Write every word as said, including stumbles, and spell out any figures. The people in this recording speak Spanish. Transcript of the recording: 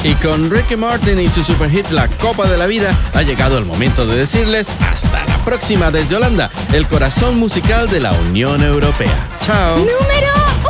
Y con Ricky Martin y su superhit La Copa de la Vida, ha llegado el momento de decirles hasta la próxima desde Holanda, el corazón musical de la Unión Europea. ¡Chao! ¡Número